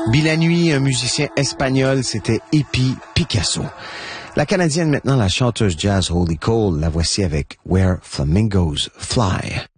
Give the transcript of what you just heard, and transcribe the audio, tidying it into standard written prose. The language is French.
Bill Nuit, un musicien espagnol, c'était Hippie Picasso. La Canadienne maintenant, la chanteuse jazz Holly Cole, la voici avec Where Flamingos Fly.